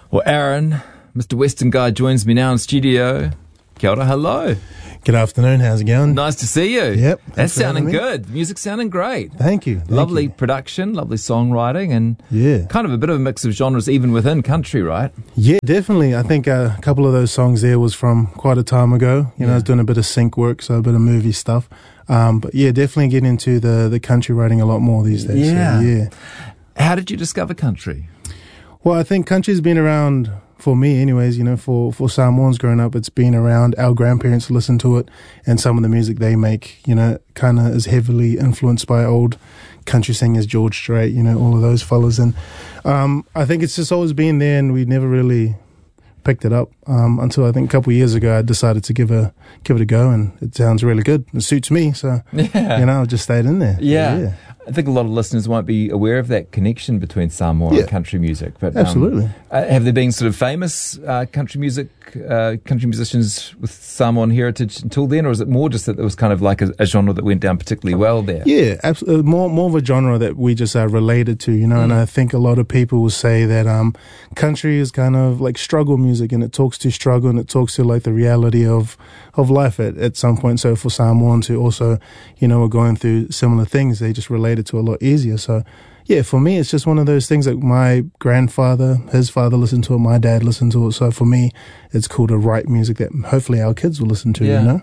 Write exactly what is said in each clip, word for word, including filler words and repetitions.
Well, Aaron, Mister Western Guy, joins me now in studio. Kia ora, hello. Good afternoon, how's it going? Nice to see you. Yep. That's sounding good. Music's sounding great. Thank you. Thank lovely you. production, lovely songwriting, and yeah. kind of a bit of a mix of genres even within country, right? Yeah, definitely. I think uh, a couple of those songs there was from quite a time ago. You know, Yeah. I was doing a bit of sync work, so a bit of movie stuff. Um, but yeah, definitely getting into the, the country writing a lot more these days. Yeah. So, yeah. How did you discover country? Well, I think country's been around, for me anyways, you know, for, for Samoans growing up, it's been around. Our grandparents listen to it, and some of the music they make, you know, kind of is heavily influenced by old country singers, George Strait, you know, all of those fellas. And um, I think it's just always been there, and we never really picked it up um, until I think a couple of years ago I decided to give a give it a go, and it sounds really good. It suits me, so, Yeah. you know, I've just stayed in there. Yeah. yeah. I think a lot of listeners won't be aware of that connection between Samoa Yeah. and country music. But um, Absolutely. uh, have there been sort of famous uh, country music, uh, country musicians with Samoan heritage until then, or is it more just that it was kind of like a, a genre that went down particularly well there? Yeah, absolutely. More more of a genre that we just are related to, you know. Mm. And I think a lot of people will say that um, country is kind of like struggle music, and it talks to struggle, and it talks to like the reality of of life at, at some point. So for Samoans who also, you know, are going through similar things, they just relate it to a lot easier. So yeah, for me, it's just one of those things that my grandfather, his father listened to it, my dad listened to it. So for me, it's cool to write music that hopefully our kids will listen to, Yeah. you know.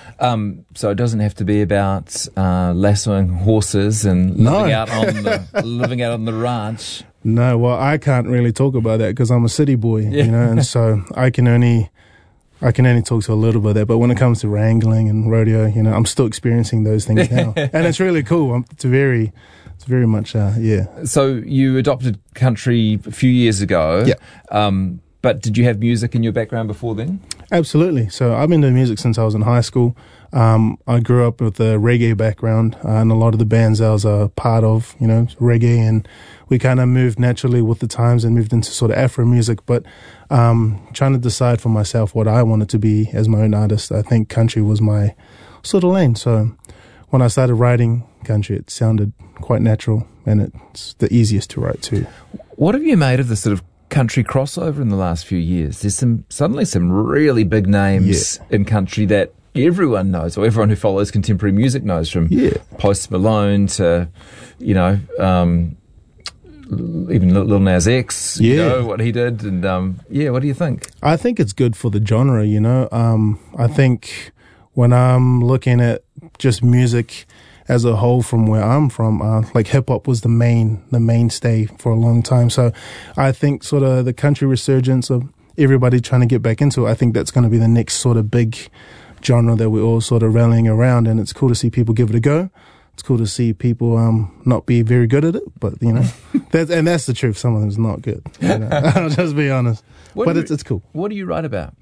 Um, so it doesn't have to be about uh, lassoing horses and No. living out on the living out on the ranch. No, well, I can't really talk about that because I'm a city boy, Yeah. you know, and so I can only, I can only talk to a little bit of that. But when it comes to wrangling and rodeo, you know, I'm still experiencing those things now, and it's really cool. I'm, it's very, it's very much, uh, yeah. So you adopted country a few years ago. Yeah. Um, but did you have music in your background before then? Absolutely. So I've been doing music since I was in high school. Um, I grew up with a reggae background, uh, and a lot of the bands I was a part of, you know, reggae, and we kind of moved naturally with the times and moved into sort of Afro music. But um, trying to decide for myself what I wanted to be as my own artist, I think country was my sort of lane. So when I started writing country, it sounded quite natural, and it's the easiest to write to. What have you made of the sort of country crossover in the last few years? There's some suddenly some really big names Yeah. in country that everyone knows, or everyone who follows contemporary music knows, from Yeah. Post Malone to, you know, um, even Lil Nas X, you Yeah. know, what he did. And um, yeah, what do you think? I think it's good for the genre, you know. Um, I think when I'm looking at just music as a whole from where I'm from, uh, like hip hop was the main, the mainstay for a long time. So I think sort of the country resurgence of everybody trying to get back into it, I think that's going to be the next sort of big genre that we're all sort of rallying around. And it's cool to see people give it a go. It's cool to see people um, not be very good at it, but you know, that's, and that's the truth. Some of them's not good. You know? I'll just be honest. What but do you- it's it's cool. What do you write about?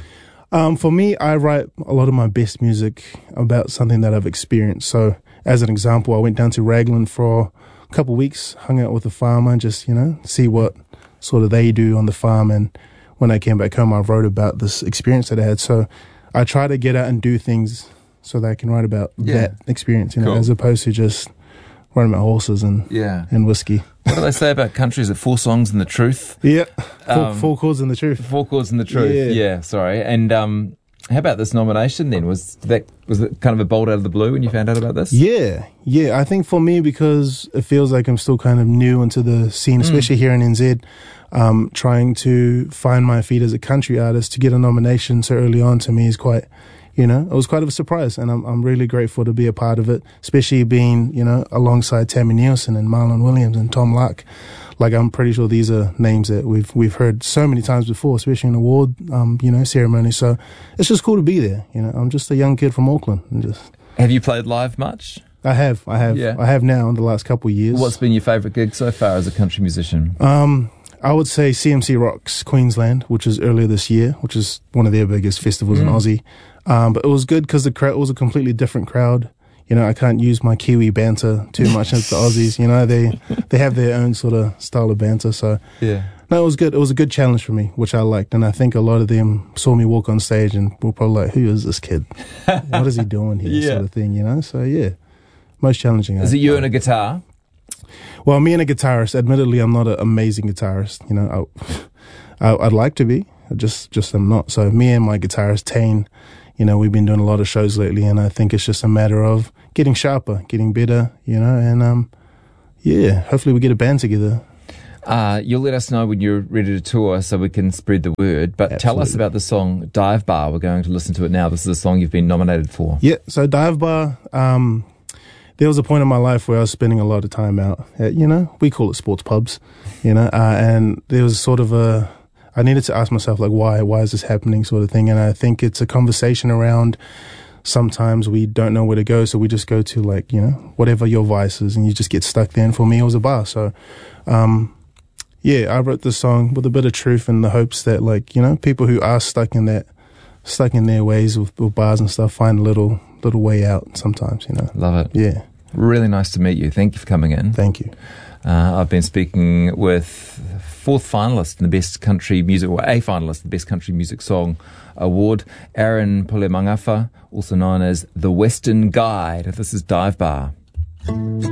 Um, for me, I write a lot of my best music about something that I've experienced. So, as an example, I went down to Raglan for a couple of weeks, hung out with a farmer, and just, you know, see what sort of they do on the farm. And when I came back home, I wrote about this experience that I had. So, I try to get out and do things so that I can write about Yeah. that experience, you know, Cool. as opposed to just writing about horses and Yeah. and whiskey. What do they say about country? Is it four songs and the truth? Yeah, four, Um, four chords and the truth. Four chords and the truth. Yeah. Yeah, sorry. And um, how about this nomination then? Was that was it kind of a bolt out of the blue when you found out about this? Yeah, yeah. I think for me, because it feels like I'm still kind of new into the scene, especially here in N Z, um, trying to find my feet as a country artist, to get a nomination so early on to me is quite, you know, it was quite of a surprise, and I'm I'm really grateful to be a part of it, especially being, you know, alongside Tammy Nielsen and Marlon Williams and Tom Lark. Like, I'm pretty sure these are names that we've we've heard so many times before, especially in award, um, you know, ceremony. So it's just cool to be there. You know, I'm just a young kid from Auckland, and just Have you played live much? I have, I have, Yeah. I have now in the last couple of years. What's been your favourite gig so far as a country musician? Um, I would say C M C Rocks Queensland, which is earlier this year, which is one of their biggest festivals in Mm. Aussie. Um, but it was good because the crowd was a completely different crowd. You know, I can't use my Kiwi banter too much as the Aussies. You know, they they have their own sort of style of banter. So Yeah. no, it was good. It was a good challenge for me, which I liked. And I think a lot of them saw me walk on stage and were probably like, "Who is this kid? What is he doing here?" Yeah. Sort of thing. You know. So yeah, most challenging. Is it you and a guitar? Well, me and a guitarist. Admittedly, I'm not an amazing guitarist. You know, I, I, I'd like to be, I just just am not. So me and my guitarist Tane, you know, we've been doing a lot of shows lately, and I think it's just a matter of getting sharper, getting better, you know, and um, yeah, hopefully we get a band together. Uh, you'll let us know when you're ready to tour so we can spread the word. But Absolutely. Tell us about the song Dive Bar. We're going to listen to it now. This is a song you've been nominated for. Yeah, so Dive Bar, um, there was a point in my life where I was spending a lot of time out at, you know, we call it sports pubs, you know, uh, and there was sort of a, I needed to ask myself, like, why, why is this happening sort of thing? And I think it's a conversation around sometimes we don't know where to go, so we just go to, like, you know, whatever your vice is, and you just get stuck there. And for me, it was a bar. So, um, yeah, I wrote this song with a bit of truth in the hopes that, like, you know, people who are stuck in that, stuck in their ways with, with bars and stuff find a little, little way out sometimes, you know. Love it. Yeah. Really nice to meet you. Thank you for coming in. Thank you. Uh, I've been speaking with fourth finalist in the Best Country Music, or a finalist in the Best Country Music Song Award, Aaron Pulemangafa, also known as the Western Guide. This is Dive Bar.